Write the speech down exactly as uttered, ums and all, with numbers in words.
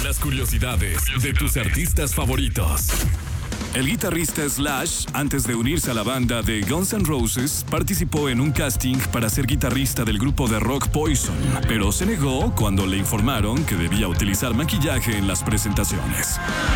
Las curiosidades de tus artistas favoritos. El guitarrista Slash, antes de unirse a la banda de Guns N' Roses, participó en un casting para ser guitarrista del grupo de rock Poison, pero se negó cuando le informaron que debía utilizar maquillaje en las presentaciones.